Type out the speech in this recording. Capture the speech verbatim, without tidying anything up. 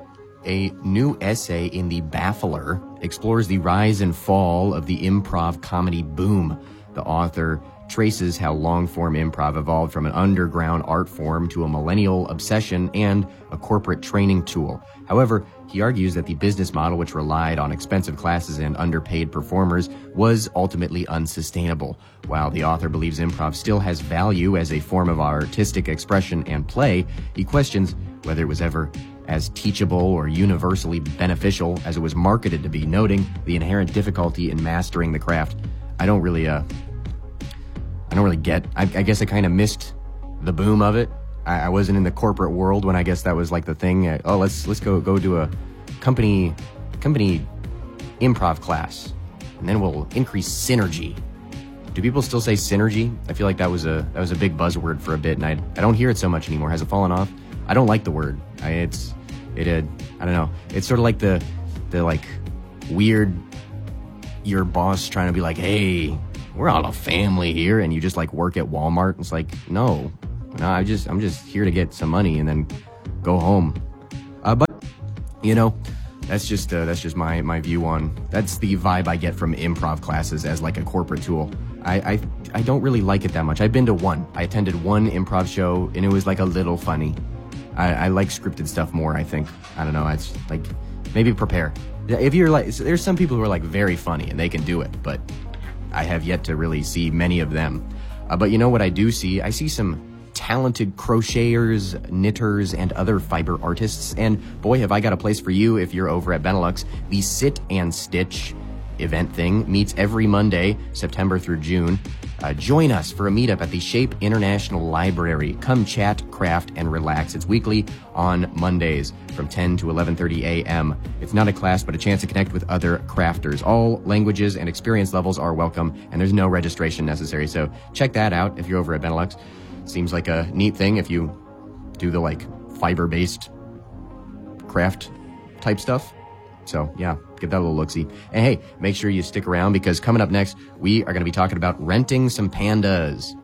A new essay in The Baffler explores the rise and fall of the improv comedy boom. The author traces how long-form improv evolved from an underground art form to a millennial obsession and a corporate training tool. However, he argues that the business model, which relied on expensive classes and underpaid performers, was ultimately unsustainable. While the author believes improv still has value as a form of artistic expression and play, he questions whether it was ever as teachable or universally beneficial as it was marketed to be, noting the inherent difficulty in mastering the craft. I don't really, uh, I don't really get, I, I guess I kind of missed the boom of it. I, I wasn't in the corporate world when I guess that was like the thing. Uh, oh, let's, let's go, go do a company, company improv class, and then we'll increase synergy. Do people still say synergy? I feel like that was a, that was a big buzzword for a bit, and I, I don't hear it so much anymore. Has it fallen off? I don't like the word. I, it's, it, uh, I don't know. It's sort of like the, the like weird, your boss trying to be like, hey, we're all a family here, and you just like work at Walmart. It's like, no, no, I just, I'm just here to get some money and then go home. Uh, but you know, that's just, uh, that's just my, my view on, that's the vibe I get from improv classes as like a corporate tool. I, I, I don't really like it that much. I've been to one. I attended one improv show, and it was like a little funny. I, I like scripted stuff more, I think. I don't know. It's like, maybe prepare. If you're like, there's some people who are like very funny and they can do it, but I have yet to really see many of them. Uh, but you know what I do see? I see some talented crocheters, knitters, and other fiber artists. And boy, have I got a place for you if you're over at Benelux. The Sit and Stitch event thing meets every Monday, September through June. Uh, join us for a meetup at the Shape International Library. Come chat, craft, and relax. It's weekly on Mondays from ten to eleven thirty a.m. It's not a class, but a chance to connect with other crafters. All languages and experience levels are welcome, and there's no registration necessary. So check that out if you're over at Benelux. Seems like a neat thing if you do the like fiber-based craft type stuff. So yeah, give that a little look-see. And hey, make sure you stick around because coming up next, we are going to be talking about renting some pandas.